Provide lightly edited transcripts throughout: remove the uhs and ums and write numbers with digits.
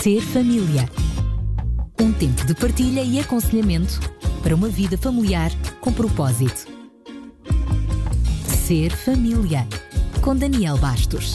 Ser família. Um tempo de partilha e aconselhamento para uma vida familiar com propósito. Ser família. Com Daniel Bastos.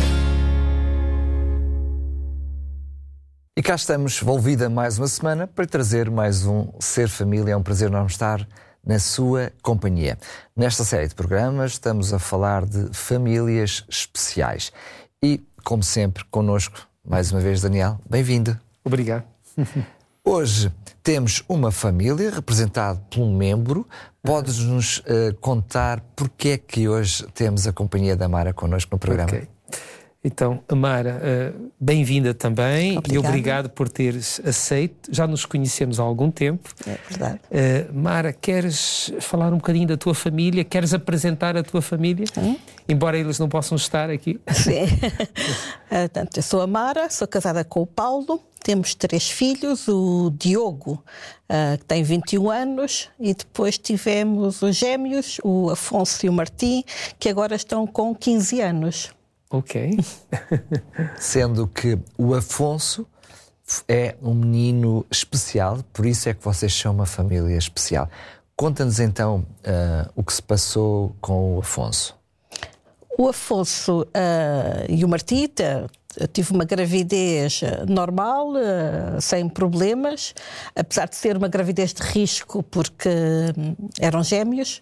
E cá estamos, volvida mais uma semana, para trazer mais um Ser Família. É um prazer enorme estar na sua companhia. Nesta série de programas estamos a falar de famílias especiais. E, como sempre, connosco, mais uma vez, Daniel, bem-vindo. Obrigado. Hoje temos uma família representada por um membro. Podes-nos contar porque é que hoje temos a companhia da Mara connosco no programa? Okay. Então, Mara, bem-vinda também. Obrigada. E obrigado por teres aceito. Já nos conhecemos há algum tempo. É verdade. Mara, queres falar um bocadinho da tua família? Queres apresentar a tua família? Embora eles não possam estar aqui. Sim. Portanto, eu sou a Mara, sou casada com o Paulo. Temos 3 filhos, o Diogo, que tem 21 anos, e depois tivemos os gêmeos, o Afonso e o Martim, que agora estão com 15 anos. Ok. Sendo que o Afonso é um menino especial, por isso é que vocês são uma família especial. Conta-nos então o que se passou com o Afonso. O Afonso e o Martim, eu tive uma gravidez normal, sem problemas, apesar de ser uma gravidez de risco porque eram gêmeos,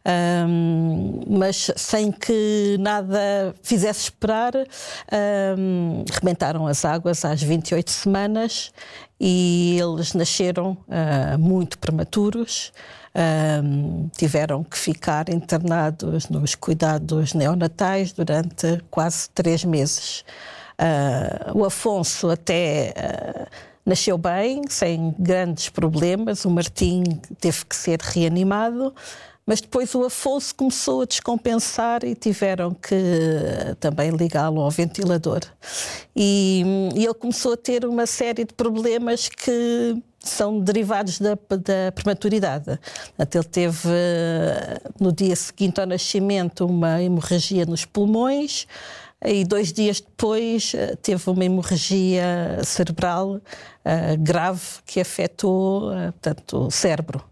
mas sem que nada fizesse esperar, rebentaram as águas às 28 semanas e eles nasceram muito prematuros. Tiveram que ficar internados nos cuidados neonatais durante quase 3 meses. O Afonso até nasceu bem, sem grandes problemas. O Martim teve que ser reanimado, mas depois o Afonso começou a descompensar e tiveram que também ligá-lo ao ventilador. E ele começou a ter uma série de problemas que são derivados da prematuridade. Ele teve, no dia seguinte ao nascimento, uma hemorragia nos pulmões, e 2 dias depois teve uma hemorragia cerebral grave que afetou, portanto, o cérebro.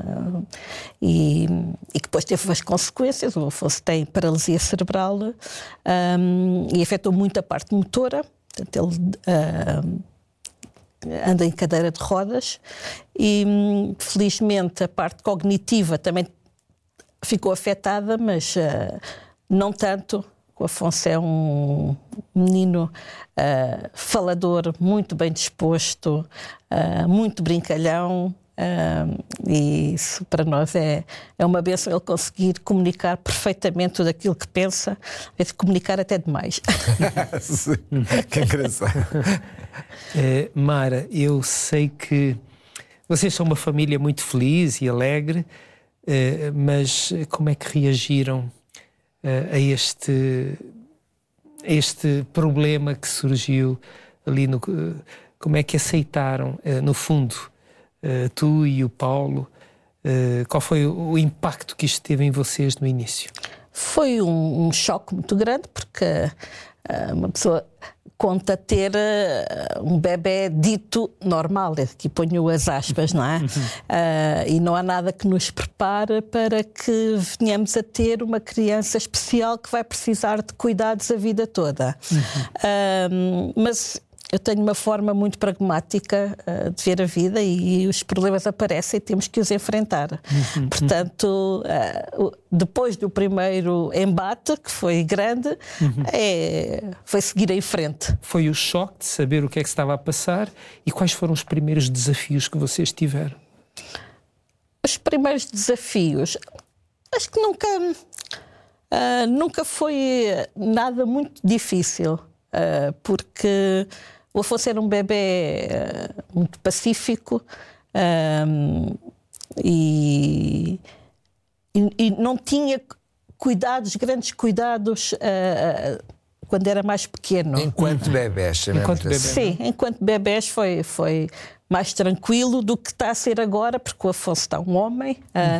E que depois teve as consequências. O Afonso tem paralisia cerebral e afetou muito a parte motora. Portanto, ele anda em cadeira de rodas e, felizmente, a parte cognitiva também ficou afetada, mas não tanto. O Afonso é um menino falador, muito bem disposto, muito brincalhão, e isso para nós é uma bênção, ele conseguir comunicar perfeitamente tudo aquilo que pensa, é de comunicar até demais. Que engraçado. Mara, eu sei que vocês são uma família muito feliz e alegre, mas como é que reagiram a este problema que surgiu ali? Como é que aceitaram, no fundo, tu e o Paulo? Qual foi o impacto que isto teve em vocês no início? Foi um choque muito grande, porque uma pessoa conta ter um bebê dito normal, aqui ponho as aspas, não é? E não há nada que nos prepare para que venhamos a ter uma criança especial que vai precisar de cuidados a vida toda. Mas eu tenho uma forma muito pragmática de ver a vida e os problemas aparecem e temos que os enfrentar. Portanto, depois do primeiro embate, que foi grande, foi seguir em frente. Foi o choque de saber o que é que se estava a passar e quais foram os primeiros desafios que vocês tiveram? Os primeiros desafios, acho que nunca foi nada muito difícil, porque o Afonso era um bebê muito pacífico e não tinha grandes cuidados quando era mais pequeno. Enquanto bebés, Sim, enquanto bebés foi mais tranquilo do que está a ser agora, porque o Afonso está um homem,